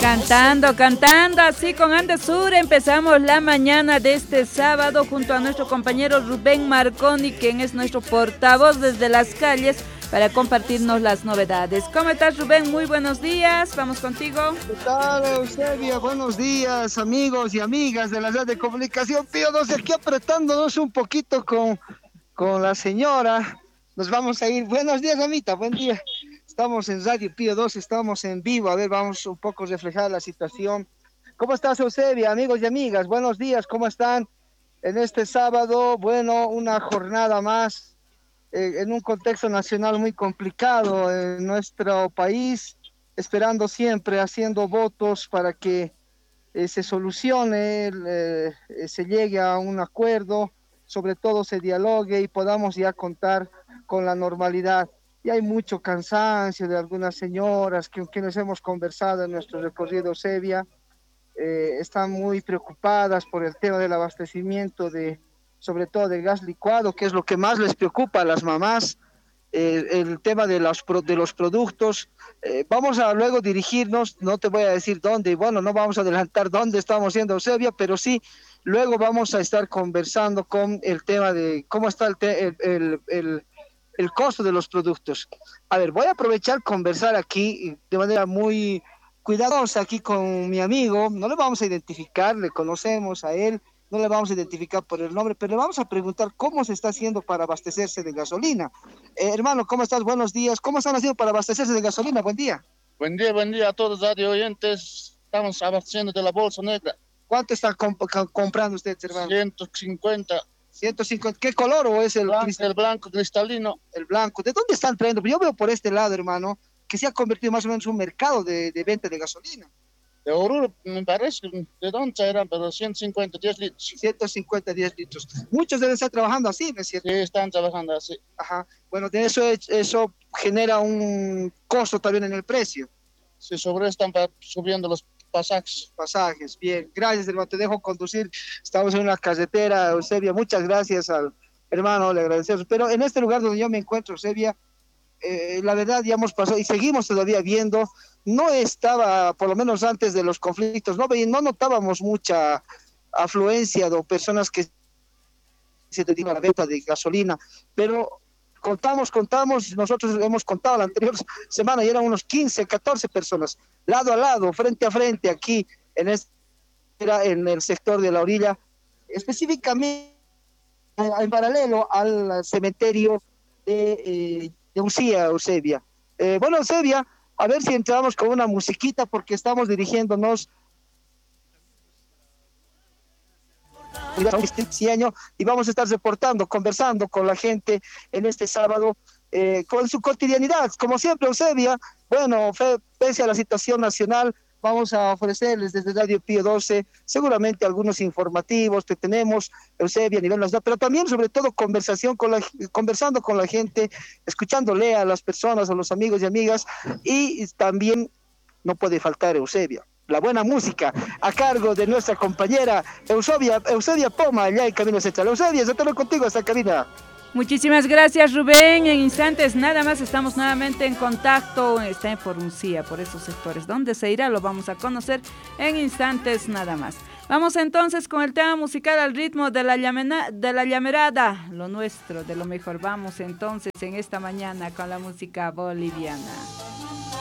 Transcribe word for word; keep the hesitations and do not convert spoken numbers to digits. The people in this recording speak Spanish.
Cantando, cantando, así con Andesur empezamos la mañana de este sábado junto a nuestro compañero Rubén Marconi, quien es nuestro portavoz desde las calles para compartirnos las novedades. ¿Cómo estás, Rubén? Muy buenos días, vamos contigo. ¿Qué tal, Eusebia? Buenos días, amigos y amigas de la red de comunicación Pío doce, aquí apretándonos un poquito con, con la señora. Nos vamos a ir. Buenos días, amita, buen día. Estamos en Radio Pío doce, estamos en vivo. A ver, vamos un poco a reflejar la situación. ¿Cómo estás, Eusebia? Amigos y amigas, buenos días, ¿cómo están? En este sábado, bueno, una jornada más eh, en un contexto nacional muy complicado en nuestro país, esperando siempre, haciendo votos para que eh, se solucione, eh, se llegue a un acuerdo, sobre todo se dialogue y podamos ya contar con la normalidad. Y hay mucho cansancio de algunas señoras con quienes hemos conversado en nuestro recorrido Eusebia. Eh, están muy preocupadas por el tema del abastecimiento, de, sobre todo de gas licuado, que es lo que más les preocupa a las mamás. Eh, el tema de los, de los productos. Eh, vamos a luego dirigirnos, no te voy a decir dónde, bueno, no vamos a adelantar dónde estamos yendo, Eusebia, pero sí, luego vamos a estar conversando con el tema de cómo está el, te, el, el, el el costo de los productos. A ver, voy a aprovechar conversar aquí de manera muy cuidadosa aquí con mi amigo. No le vamos a identificar, le conocemos a él, no le vamos a identificar por el nombre, pero le vamos a preguntar cómo se está haciendo para abastecerse de gasolina. Eh, hermano, ¿cómo estás? Buenos días. ¿Cómo están haciendo para abastecerse de gasolina? Buen día. Buen día, buen día a todos los radio oyentes. Estamos abasteciendo de la bolsa negra. ¿Cuánto está comp comprando usted, hermano? ciento cincuenta. ciento cincuenta. ¿Qué color o es el blanco? El blanco cristalino. El blanco. ¿De dónde están trayendo? Yo veo por este lado, hermano, que se ha convertido más o menos en un mercado de, de venta de gasolina. De Oruro, me parece, ¿de dónde eran? Pero ciento cincuenta, diez litros. ciento cincuenta, diez litros. Muchos deben estar trabajando así, ¿no es cierto? Sí, están trabajando así. Ajá. Bueno, de eso, eso genera un costo también en el precio. Sí, sobre eso están subiendo los pasajes. Pasajes, bien. Gracias, hermano. Te dejo conducir. Estamos en una carretera, Eusebia. Muchas gracias al hermano, le agradecemos. Pero en este lugar donde yo me encuentro, Eusebia, eh, la verdad ya hemos pasado y seguimos todavía viendo. No estaba, por lo menos antes de los conflictos, no, no notábamos mucha afluencia de personas que se dedican a la venta de gasolina, pero contamos, contamos, nosotros hemos contado la anterior semana y eran unos quince, catorce personas, lado a lado, frente a frente, aquí en, este, en el sector de la orilla, específicamente en paralelo al cementerio de, eh, de Ucía, Eusebia. Eh, bueno, Eusebia, a ver si entramos con una musiquita porque estamos dirigiéndonos y vamos a estar reportando, conversando con la gente en este sábado, eh, con su cotidianidad, como siempre, Eusebia. Bueno, fe, pese a la situación nacional, vamos a ofrecerles desde Radio Pío doce seguramente algunos informativos que tenemos, Eusebia, a nivel nacional, pero también sobre todo conversación con la, conversando con la gente, escuchándole a las personas, a los amigos y amigas, y también no puede faltar, Eusebia, la buena música a cargo de nuestra compañera Eusebia, Eusebia Poma, allá en Camino Central. Eusebia, yo tengo contigo esta cabina. Muchísimas gracias, Rubén. En instantes nada más estamos nuevamente en contacto. Está por Uncía, por esos sectores. ¿Dónde se irá? Lo vamos a conocer en instantes nada más. Vamos entonces con el tema musical al ritmo de la, llamena, de la llamerada, lo nuestro, de lo mejor. Vamos entonces en esta mañana con la música boliviana.